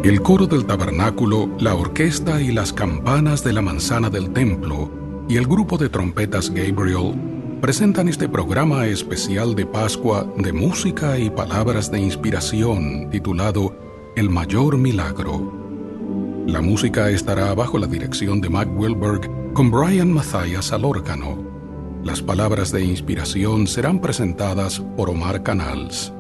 El coro del tabernáculo, la orquesta y las campanas de la manzana del templo y el grupo de trompetas Gabriel presentan este programa especial de Pascua de música y palabras de inspiración titulado El Mayor Milagro. La música estará bajo la dirección de Mac Wilberg con Brian Mathias al órgano. Las palabras de inspiración serán presentadas por Omar Canals.